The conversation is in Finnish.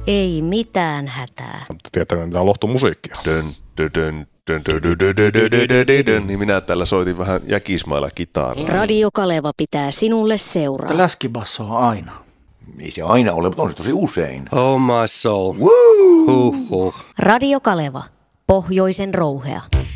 Ei mitään hätää. Mutta tietää, mitä lohtomusiikkia. Niin minä täällä soitin vähän jäkismailla kitaraa. Radio Kaleva pitää sinulle seuraa. Läskibasso on aina. Ei se aina ole, mutta on se tosi usein. Oh my soul. Woo! Huh. Radio Kaleva, pohjoisen rouhea.